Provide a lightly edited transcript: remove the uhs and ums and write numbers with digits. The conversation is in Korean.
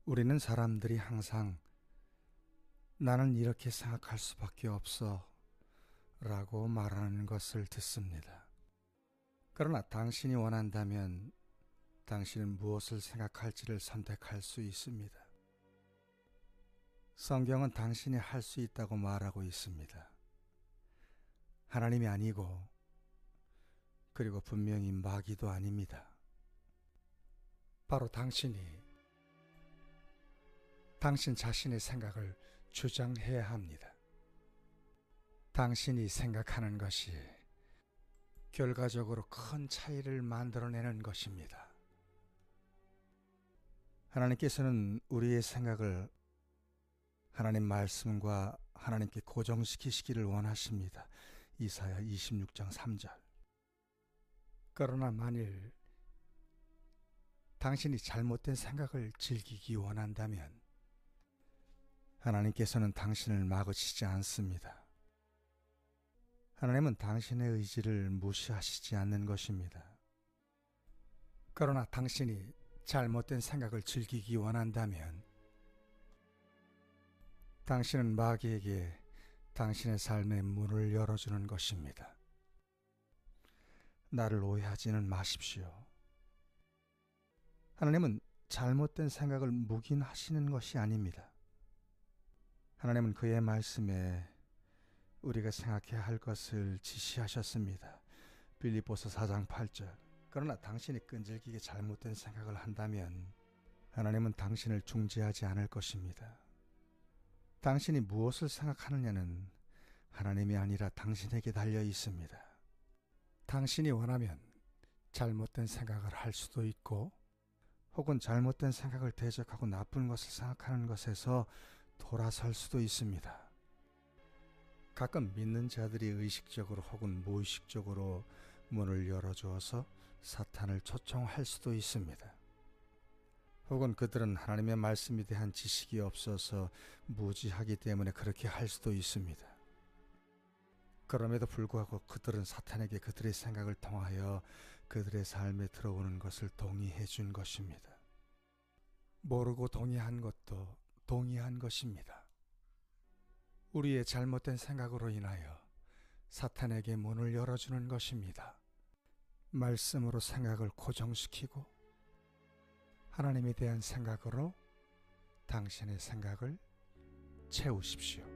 우리는 사람들이 항상 나는 이렇게 생각할 수밖에 없어 라고 말하는 것을 듣습니다. 그러나 당신이 원한다면 당신은 무엇을 생각할지를 선택할 수 있습니다. 성경은 당신이 할 수 있다고 말하고 있습니다. 하나님이 아니고 그리고 분명히 마귀도 아닙니다. 바로 당신이 당신 자신의 생각을 주장해야 합니다. 당신이 생각하는 것이 결과적으로 큰 차이를 만들어내는 것입니다. 하나님께서는 우리의 생각을 하나님 말씀과 하나님께 고정시키시기를 원하십니다. 이사야 26장 3절. 그러나 만일 당신이 잘못된 생각을 즐기기 원한다면 하나님께서는 당신을 막으시지 않습니다. 하나님은 당신의 의지를 무시하시지 않는 것입니다. 그러나 당신이 잘못된 생각을 즐기기 원한다면 당신은 마귀에게 당신의 삶의 문을 열어주는 것입니다. 나를 오해하지는 마십시오. 하나님은 잘못된 생각을 묵인하시는 것이 아닙니다. 하나님은 그의 말씀에 우리가 생각해야 할 것을 지시하셨습니다. 빌립보서 4장 8절. 그러나 당신이 끈질기게 잘못된 생각을 한다면 하나님은 당신을 중재하지 않을 것입니다. 당신이 무엇을 생각하느냐는 하나님이 아니라 당신에게 달려 있습니다. 당신이 원하면 잘못된 생각을 할 수도 있고 혹은 잘못된 생각을 대적하고 나쁜 것을 생각하는 것에서 돌아설 수도 있습니다. 가끔 믿는 자들이 의식적으로 혹은 무의식적으로 문을 열어주어서 사탄을 초청할 수도 있습니다. 혹은 그들은 하나님의 말씀에 대한 지식이 없어서 무지하기 때문에 그렇게 할 수도 있습니다. 그럼에도 불구하고 그들은 사탄에게 그들의 생각을 통하여 그들의 삶에 들어오는 것을 동의해 준 것입니다. 모르고 동의한 것도 동의한 것입니다. 우리의 잘못된 생각으로 인하여 사탄에게 문을 열어주는 것입니다. 말씀으로 생각을 고정시키고 하나님에 대한 생각으로 당신의 생각을 채우십시오.